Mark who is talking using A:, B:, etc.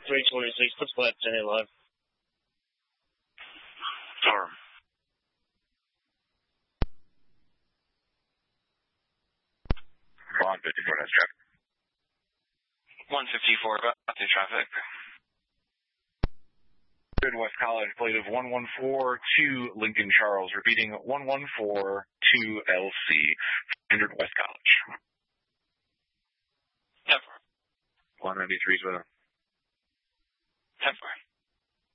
A: 326, puts flat 10 live.
B: Storm. 154, that's traffic.
C: 154, about to traffic.
B: Good West College, plate of 1142 Lincoln Charles, repeating 1142 LC, 100 West College.
C: 10-4.
B: 193's with him.
C: 10-4.